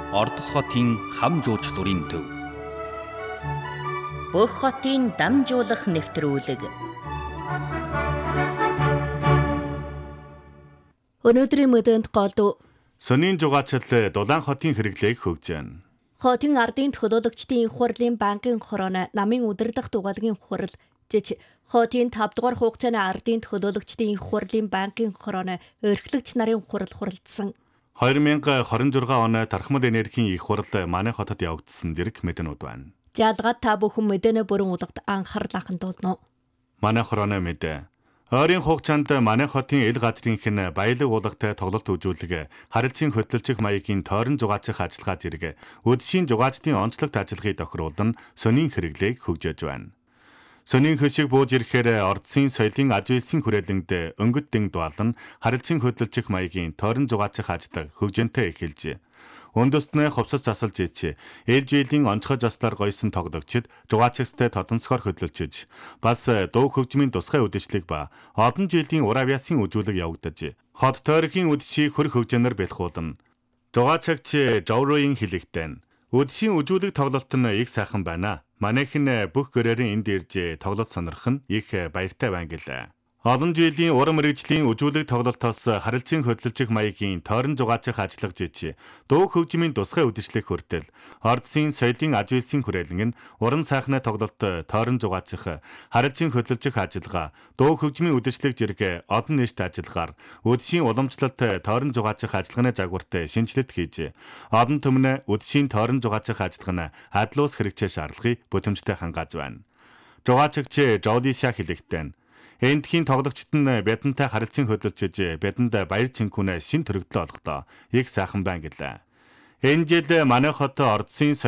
Ордос хотын хам жуучлалын төв. Бүх хотын дамжуулах нэвтрүүлэг. Өнөөдрийн мэдээнд голдуу Сонин жугаачл Дулаан хотын хэрэглээг хөгжөөнө. хотын ардын төлөөлөгчдийн их хурлын банкын хорооно намын удирдах дугаалгын хурал жиж хотын 5 дугаар хугацааны ардын төлөөлөгчдийн их хурлын банкын хорооно эрхлэгч нарын хурал хуралдсан. 2026 оны тархмал энергийн их хурал манай хотод явагдсан зэрэг мэдэнүүд байна. Жалгаад та бүхэн мэдэнэ бүрэн улгад анхаарал хандуулно. Манай хорооно мэдээ. Ойрын хугацаанд манай хотын эл газрынх нь баялаг уулгатай тоглолт үзүүлэг, харилцан хөтлөлцөх маягийн тойрон зугаацах ажиллагаа зэрэг үдшийн зугаачдын онцлогт ажиллагааг тохируулан сонин хэрэглээг хөгжөөж байна. Сонин хөшиг бууж ирэхээр ордсын соёлын аж үйлсийн хүрээлэнд өнгөт дэн дуалан харилцан хөтлөлцөх маягийн тойрон зугаацах ажиллагаа хөгжөнтэй эхэлжээ. Өндөснөө хувцас засалж ич, ээлж үеийн онцгой заслаар гойсон тоглогчид зугаачстай тодонцгоор хөдлөлчөж, бас дуу хөгжмийн тусгай үдшилэг ба олон жилийн ур авиасын үзүүлэг явагдаж, хот тойргийн үдшийг хөр хөгжөнөр бэлхуулна. Зугаачагч Жоврогийн хэлэгтэн үдшийн үзүүлэг тоглолт нь их сайхан байна. Манайхан бүх гэрээрээ энд ирж тоглолт сонирх нь их баяртай байна гэлээ. Олон жилийн уран мэргэжлийн үзүүлэг тоглолтоос харилцан хөдлөлцөх маягийн тойрон зугаацах ажиллага жиж, дуу хөгжмийн тусгай үдшилэг хүртэл ордсын соёлын аж үйлсийн хүрээлэн нь уран сайхны тоглолт тойрон зугаацах, харилцан хөдлөлцөх ажиллагаа, дуу хөгжмийн үдшилэг зэрэг олон нийт ажиллагаар үдшийн уламжлалт тойрон зугаацах ажиллагааны загварт шинжилэлт хийж, олон түмэн үдшийн тойрон зугаацах ажиллагаа нь адлуус хэрэгцээ шаардлагыг бүтэмжтэй хангааж байна. Зугаачагч Жолиша хэлэхдээ эндхийн тоглогчид нь бядантай харилцан хөдлөлцөж, бяданд баяр цэнхүүнээ шин төрөгдлөө олгодоо их сайхан байна гэлээ. Энэ жил манай хот ордсын